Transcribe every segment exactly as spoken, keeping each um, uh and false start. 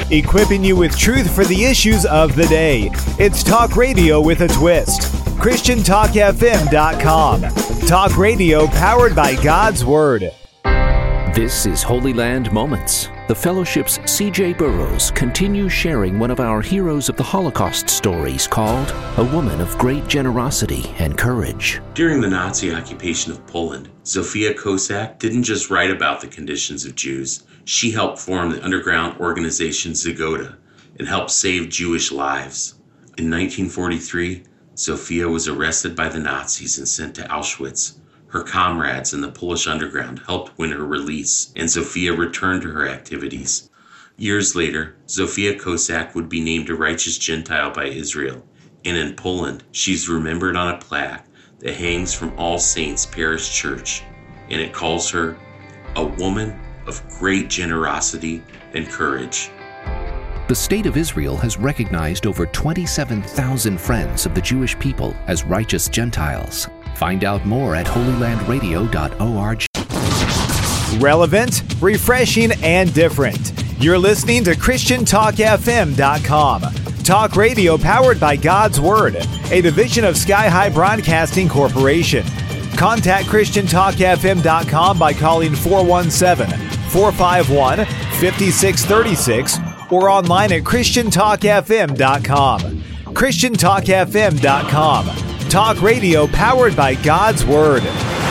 equipping you with truth for the issues of the day. It's talk radio with a twist. Christian Talk F M dot com. Talk radio powered by God's Word. This is Holy Land Moments. The Fellowship's C J Burrows continues sharing one of our Heroes of the Holocaust stories called A Woman of Great Generosity and Courage. During the Nazi occupation of Poland, Zofia Kosak didn't just write about the conditions of Jews. She helped form the underground organization Zagoda and helped save Jewish lives. In nineteen forty-three, Zofia was arrested by the Nazis and sent to Auschwitz. Her comrades in the Polish underground helped win her release, and Zofia returned to her activities. Years later, Zofia Kosak would be named a righteous Gentile by Israel, and in Poland, she's remembered on a plaque that hangs from All Saints Parish Church, and it calls her a woman of great generosity and courage. The State of Israel has recognized over twenty-seven thousand friends of the Jewish people as righteous Gentiles. Find out more at holy land radio dot org. Relevant, refreshing, and different. You're listening to Christian Talk F M dot com. Talk radio powered by God's Word, a division of Sky High Broadcasting Corporation. Contact Christian Talk F M dot com by calling four one seven, four five one, five six three six or online at Christian Talk F M dot com. Christian Talk F M dot com. Talk radio powered by God's Word.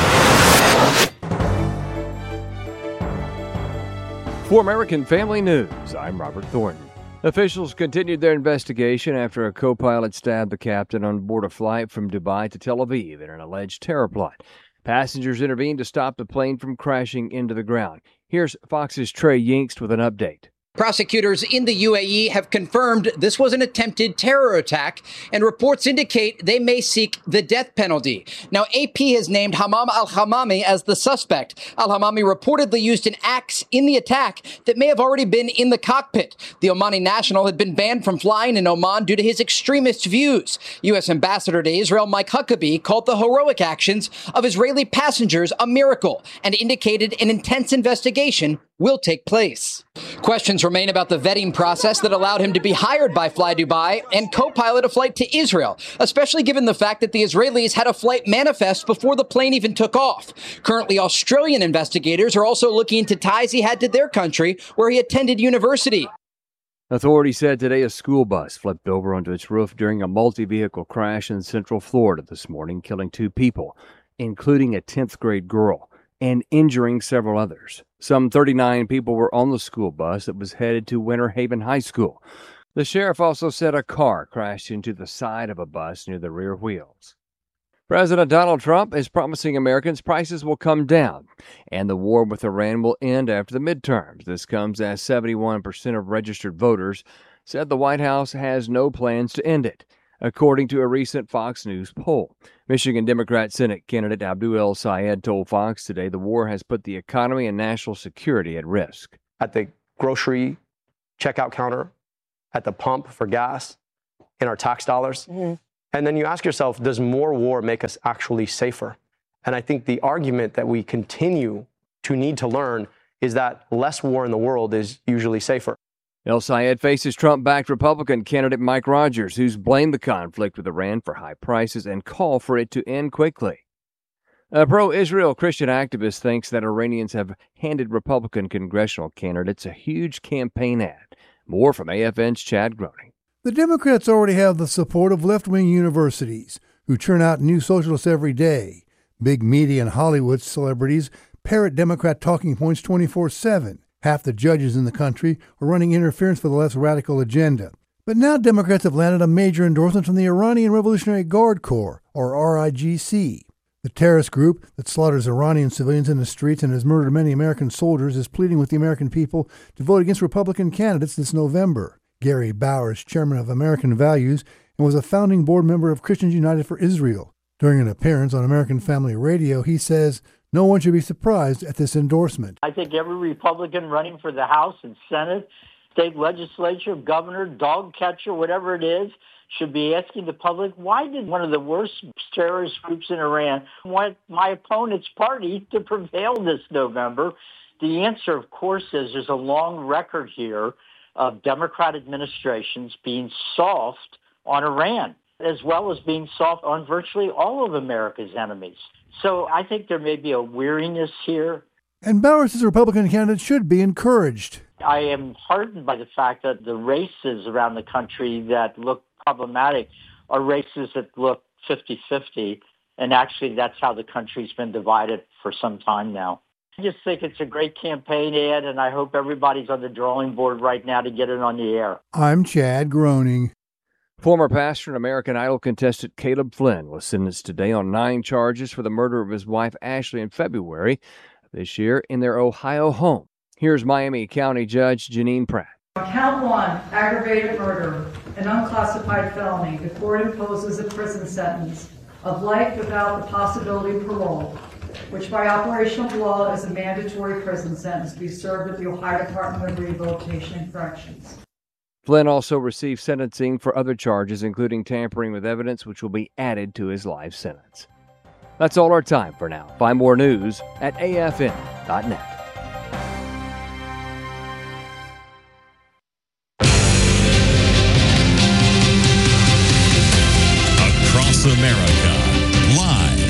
For American Family News, I'm Robert Thornton. Officials continued their investigation after a co-pilot stabbed the captain on board a flight from Dubai to Tel Aviv in an alleged terror plot. Passengers intervened to stop the plane from crashing into the ground. Here's Fox's Trey Yingst with an update. Prosecutors in the U A E have confirmed this was an attempted terror attack, and reports indicate they may seek the death penalty. Now, A P has named Hammam al-Hamami as the suspect. Al-Hamami reportedly used an axe in the attack that may have already been in the cockpit. The Omani national had been banned from flying in Oman due to his extremist views. U S Ambassador to Israel Mike Huckabee called the heroic actions of Israeli passengers a miracle and indicated an intense investigation will take place. Questions remain about the vetting process that allowed him to be hired by Fly Dubai and co-pilot a flight to Israel, especially given the fact that the Israelis had a flight manifest before the plane even took off. Currently, Australian investigators are also looking into ties he had to their country, where he attended university. Authorities said today a school bus flipped over onto its roof during a multi-vehicle crash in Central Florida this morning, killing two people, including a tenth grade girl, and injuring several others. Some thirty-nine people were on the school bus that was headed to Winter Haven High School. The sheriff also said a car crashed into the side of a bus near the rear wheels. President Donald Trump is promising Americans prices will come down and the war with Iran will end after the midterms. This comes as seventy-one percent of registered voters said the White House has no plans to end it, according to a recent Fox News poll. Michigan Democrat Senate candidate Abdul El-Sayed told Fox today the war has put the economy and national security at risk. At the grocery checkout counter, at the pump for gas, in our tax dollars. Mm-hmm. And then you ask yourself, does more war make us actually safer? And I think the argument that we continue to need to learn is that less war in the world is usually safer. El-Sayed faces Trump-backed Republican candidate Mike Rogers, who's blamed the conflict with Iran for high prices and called for it to end quickly. A pro-Israel Christian activist thinks that Iranians have handed Republican congressional candidates a huge campaign ad. More from A F N's Chad Groening. The Democrats already have the support of left-wing universities, who churn out new socialists every day. Big media and Hollywood celebrities parrot Democrat talking points twenty-four seven. Half the judges in the country are running interference for the left's radical agenda. But now Democrats have landed a major endorsement from the Iranian Revolutionary Guard Corps, or R I G C. The terrorist group that slaughters Iranian civilians in the streets and has murdered many American soldiers is pleading with the American people to vote against Republican candidates this November. Gary Bowers, chairman of American Values, and was a founding board member of Christians United for Israel. During an appearance on American Family Radio, he says no one should be surprised at this endorsement. I think every Republican running for the House and Senate, state legislature, governor, dog catcher, whatever it is, should be asking the public, why did one of the worst terrorist groups in Iran want my opponent's party to prevail this November? The answer, of course, is there's a long record here of Democrat administrations being soft on Iran, as well as being soft on virtually all of America's enemies. So I think there may be a weariness here. And Bowers says Republican candidates should be encouraged. I am heartened by the fact that the races around the country that look problematic are races that look fifty-fifty, and actually that's how the country's been divided for some time now. I just think it's a great campaign ad, and I hope everybody's on the drawing board right now to get it on the air. I'm Chad Groening. Former pastor and American Idol contestant Caleb Flynn was sentenced today on nine charges for the murder of his wife Ashley in February this year in their Ohio home. Here's Miami County Judge Janine Pratt. Count one, aggravated murder, an unclassified felony. The court imposes a prison sentence of life without the possibility of parole, which by operation of law is a mandatory prison sentence to be served at the Ohio Department of Rehabilitation and Corrections. Flynn also received sentencing for other charges, including tampering with evidence, which will be added to his life sentence. That's all our time for now. Find more news at A F N dot net. Across America, live